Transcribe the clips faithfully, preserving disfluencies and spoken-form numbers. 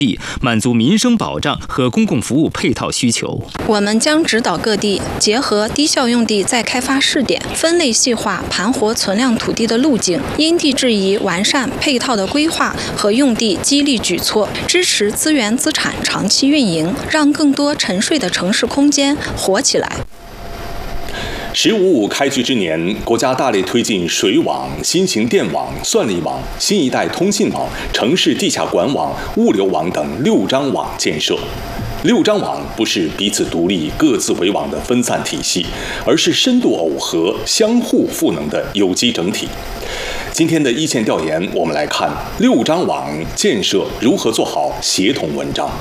满足民生保障和公共服务配套需求。 我们将指导各地结合低效用地再开发试点，分类细化盘活存量土地的路径，因地制宜完善配套的规划和用地激励举措，支持资源资产长期运营，让更多沉睡的城市空间活起来。 十五五开局之年，国家大力推进水网、新型电网、算力网、新一代通信网、城市地下管网、物流网等六张网建设。六张网不是彼此独立、各自为网的分散体系，而是深度耦合、相互赋能的有机整体。今天的一线调研，我们来看六张网建设如何做好协同文章。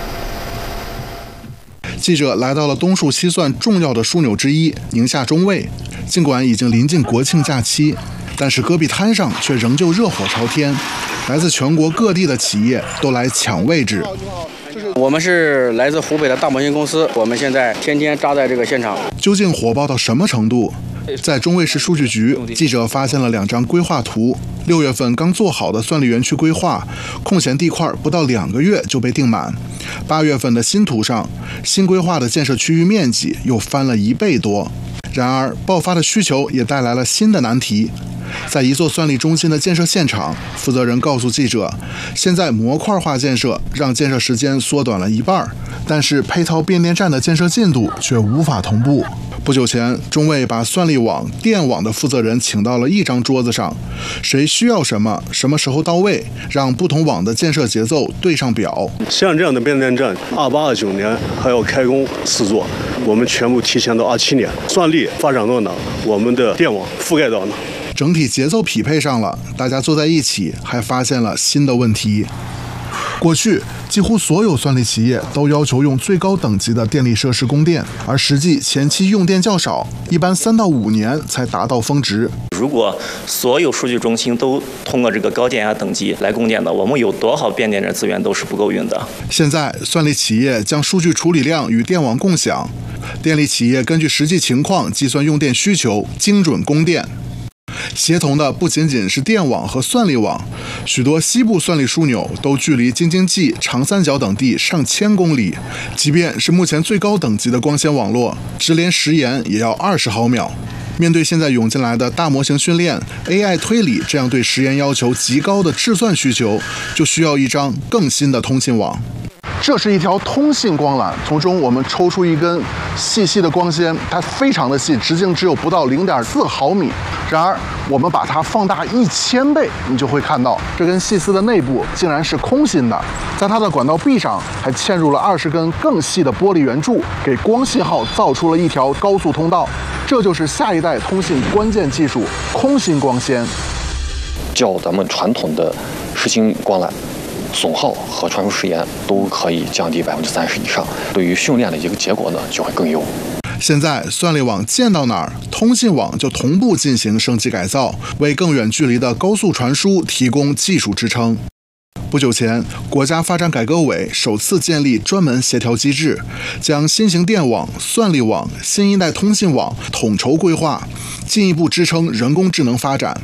记者来到了东数西算重要的枢纽之一宁夏中卫，尽管已经临近国庆假期，但是戈壁滩上却仍旧热火朝天，来自全国各地的企业都来抢位置。 我们是来自湖北的大模型公司，我们现在天天扎在这个现场。 究竟火爆到什么程度？在中卫市数据局，记者发现了两张规划图。六月份刚做好的算力园区规划，空闲地块不到两个月就被订满。八月份的新图上，新规划的建设区域面积又翻了一倍多。然而，爆发的需求也带来了新的难题。在一座算力中心的建设现场，负责人告诉记者，现在模块化建设让建设时间缩短了一半，但是配套变电站的建设进度却无法同步。不久前，中卫把算力网、电网的负责人请到了一张桌子上，谁需要什么，什么时候到位，让不同网的建设节奏对上表。 像这样的变电站，二八二九年还要开工四座，我们全部提前到二七年。算力发展到哪，我们的电网覆盖到哪。 整体节奏匹配上了，大家坐在一起，还发现了新的问题。过去几乎所有算力企业都要求用最高等级的电力设施供电，而实际前期用电较少，一般三到五年才达到峰值。 如果所有数据中心都通过这个高电压等级来供电的，我们有多少变电站资源都是不够用的。现在算力企业将数据处理量与电网共享，电力企业根据实际情况计算用电需求，精准供电。协同的不仅仅是电网和算力网，许多西部算力枢纽都距离京津冀、长三角等地上千公里，即便是目前最高等级的光纤网络，直连时延也要二十毫秒。面对现在涌进来的大模型训练、A I 推理这样对时延要求极高的制算需求，就需要一张更新的通信网。这是一条通信光缆，从中我们抽出一根细细的光纤，它非常的细，直径只有不到零点四毫米。然而，我们把它放大一千倍，你就会看到这根细丝的内部竟然是空心的，在它的管道壁上还嵌入了二十根更细的玻璃圆柱，给光信号造出了一条高速通道。这就是下一代通信关键技术——空心光纤。 较咱们传统的实心光缆，损耗和传输时延都可以降低百分之三十以上，对于训练的一个结果呢就会更优。 现在算力网建到哪儿，通信网就同步进行升级改造，为更远距离的高速传输提供技术支撑。不久前，国家发展改革委首次建立专门协调机制，将新型电网、算力网、新一代通信网统筹规划，进一步支撑人工智能发展。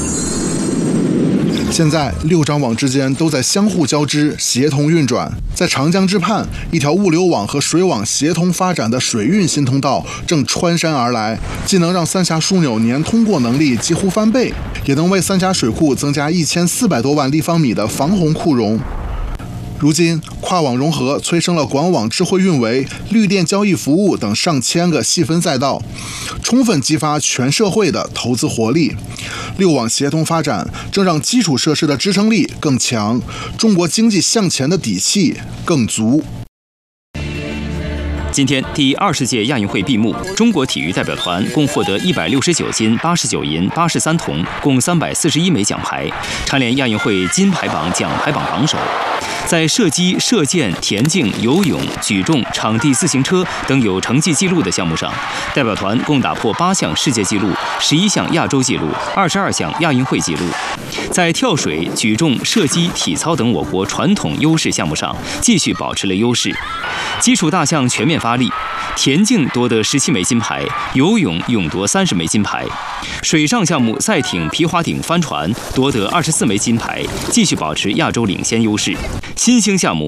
现在六张网之间都在相互交织、协同运转。在长江之畔，一条物流网和水网协同发展的水运新通道正穿山而来，既能让三峡枢纽年通过能力几乎翻倍，也能为三峡水库增加一千四百多万立方米的防洪库容。如今，跨网融合催生了管网智慧运维、绿电交易服务等上千个细分赛道，充分激发全社会的投资活力。六网协同发展正让基础设施的支撑力更强，中国经济向前的底气更足。 今天，第二十届亚运会闭幕，中国体育代表团共获得一百六十九金、八十九银、八十三铜，共三百四十一枚奖牌，蝉联亚运会金牌榜、奖牌榜榜首。在射击、射箭、田径、游泳、举重、场地自行车等有成绩纪录的项目上，代表团共打破八项世界纪录、十一项亚洲纪录、二十二项亚运会纪录。在跳水、举重、射击、体操等我国传统优势项目上，继续保持了优势。 基础大项全面发力，田径夺得十七枚金牌，游泳勇夺三十枚金牌。水上项目赛艇、皮划艇、帆船夺得二十四枚金牌，继续保持亚洲领先优势。新兴项目